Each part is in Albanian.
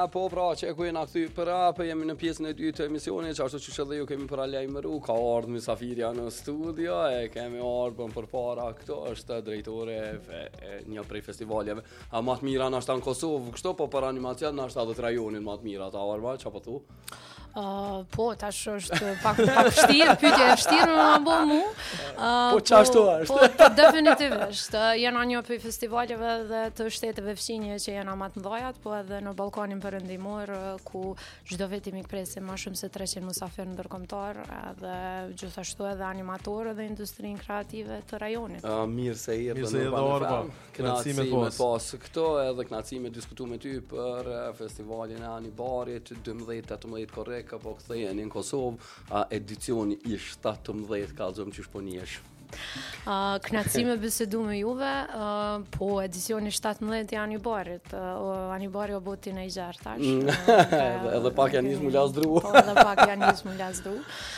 po pra që e ku jena këthy për jemi në pjesën e dytë të emisionit, që ashtu që edhe ju kemi para lajmëru, ka ardhur mysafirja në studio, e kemi ardhur përpara këto është drejtore e një prej festivaleve. Më të mira nashta në Kosovë, kështu po për animacion nashta edhe të rajonin më të mira ta ardhur, çfarë thu? Po, tash është pak vështirë, pyetja e vështirë më bë mu. Po çashtu është. Po, definitivisht. Jena një prej festivaleve dhe të shteteve fqinje që jena më të mëdhajat, po edhe në Ballkanin Perëndimor ku çdo vit i mikpresim më shumë se 300 mysafirë ndërkombëtar, edhe gjithashtu edhe animatorë dhe industrinë kreative të rajonit. Mirë se erdhën në Orba. Kënaqësi me pas këto edhe kënaqësi me diskutu me ty për festivalin e Anibarit 12-18 korrekt apo ktheheni në Kosovë edicioni i 17 kallëzom që shponihesh. Kënaqësi me bisedu me juve, po edicioni 17 i Anibarit. Anibari o boti në i gjerë tash. Edhe pak janë nisë mu lasdru. Po, edhe pak janë nisë mu lasdru.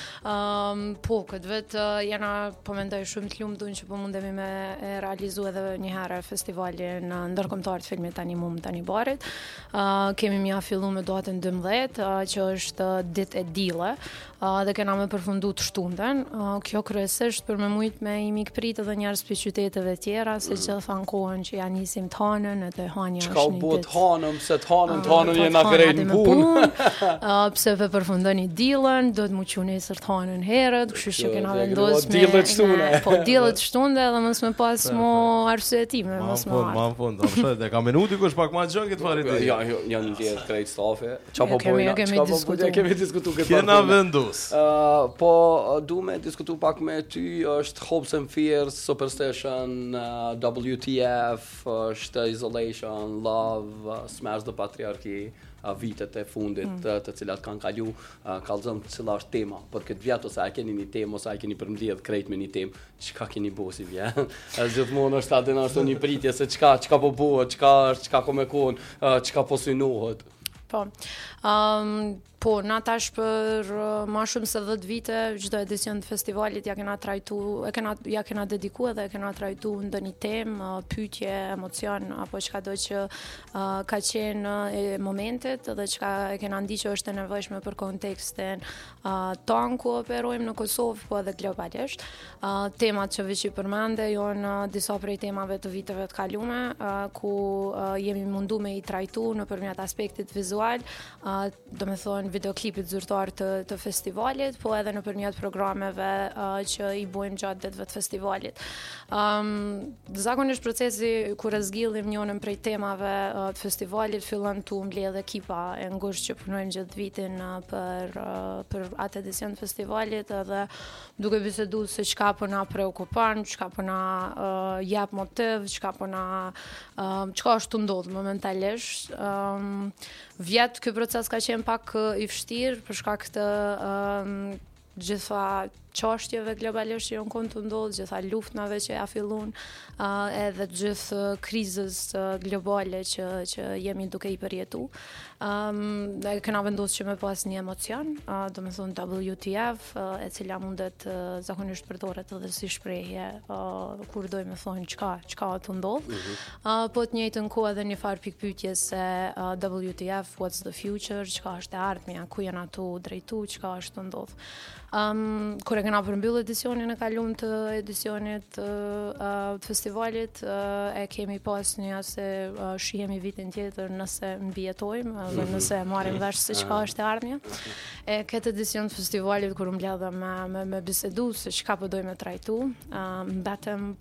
Po, këtë vetë jena po mendoj shumë të lumtur që po mundemi me realizu edhe një herë festivalin ndërkombëtar të filmit Animum të Anibarit. Kemi mja fillu me datën 12, që është ditë e dille, dhe kena me përfundu të shtunden. Kjo kryesisht për me mujt me i mikprit edhe njerëz për qyteteve tjera, se që thanë kohën që ja nisim të hanën, edhe hanja është një ditë. Qka u bot hanëm, se të hanën jena kërejt në punë. Pse për përfundoni dillën, do të mu qunesër të hanën herët, kështu që kena vendosur me dillët shtune. Po dillët shtunde dhe mos më pas mo arsyetime, mos më. Ma fund, e ka minuti kush pak më gjën këtë fare ti. Ja, janë ndjer krejt stafe. Çfarë po bojna? Kemi diskutuar këtë. Kena vendos. Po du me diskutu pak me ty, është Hopes and Fears, Superstition, WTF, është Isolation, Love, Smash the Patriarchy, vitet e fundit të cilat kanë kalu, kallëzëm cila është tema, për këtë vjet ose a keni një temë, ose a keni përmbledh krejt me një temë, çka keni bo si vjen? Gjithmonë është atë ashtu një pritje se çka po bëhet, çka ko me kon, çka po synohet. Po, na tash për ma shumë se 10 vite, çdo edicion të festivalit ja kena dediku edhe kena trajtu ndonjë temë, pyetje, emocion, apo çka do që ka qenë e momentit dhe çka e kena ndi që është e nevojshme për kontekstin tonë ku operojmë në Kosovë, po edhe globalisht. Temat që veç i përmende janë disa prej temave të viteve të kalume, ku jemi mundu me i trajtu nëpërmjet aspektit vizual, do me thonë videoklipit zyrtar të festivalit, po edhe nëpërmjet programeve që i bojmë gjatë ditëve të festivalit. Zakonisht procesi kur e zgjillim njënën prej temave të festivalit fillon tu mbledh ekipa e ngushtë që punojnë gjithë vitin për atë edicion të festivalit, edhe duke bisedu se çka po na preokupon, çka po na jep motiv, çka është të ndodh momentalisht. Vjet ky proces ka qenë pak i vështirë për shkak të gjitha çështjeve globalisht që janë konë të ndodhë, gjitha luftnave që ja fillun, edhe gjithë krizës globale që jemi duke i përjetu. Kena vendosur që me pas një emocion, do me thonë WTF, e cila mundet zakonisht përdoret edhe si shprehje kur dojmë me thonë çka të ndodhë. Po të njëjtën kohë edhe një farë pikpyetje se WTF, what's the future, çka është e ardhmja, ku janë atu drejtu, çka është të ndodhë. Kur e kena përmbyll edicionin e kalum të edicionit të festivalit, e kemi pas një se shihemi vitin tjetër nëse mbijetojmë dhe nëse marrim vesh se çka është e ardhmja. Këtë edicion të festivalit kur mbledhem me bisedu se çka po dojmë trajtu, mbetëm